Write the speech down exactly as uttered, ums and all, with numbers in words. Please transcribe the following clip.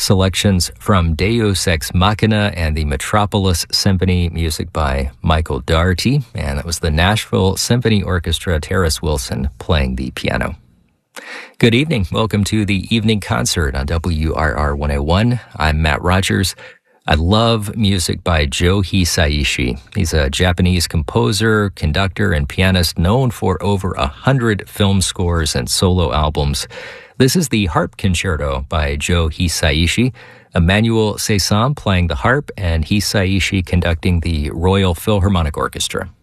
selections from Deus Ex Machina and the Metropolis Symphony, music by Michael Daugherty, and that was the Nashville Symphony Orchestra, Terrace Wilson playing the piano. Good evening. Welcome to the evening concert on W R R one oh one. I'm Matt Rogers. I love music by Joe Hisaishi. He's a Japanese composer, conductor, and pianist known for over a hundred film scores and solo albums. This is the Harp Concerto by Joe Hisaishi, Emmanuel Cézanne playing the harp, and Hisaishi conducting the Royal Philharmonic Orchestra.